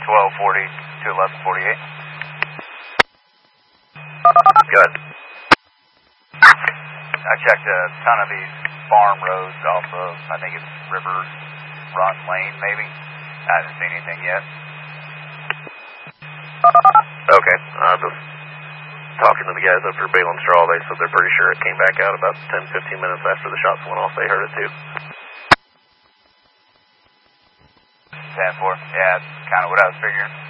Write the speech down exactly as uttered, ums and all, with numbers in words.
twelve forty to eleven forty-eight. Good. I checked a ton of these farm roads off of, I think it's River Run Lane, maybe. I haven't seen anything yet. Okay. Uh, just talking to the guys up here baling straw, they said they're pretty sure it came back out about ten, fifteen minutes after the shots went off. They heard it too. ten four. Yeah, that's kind of what I was figuring.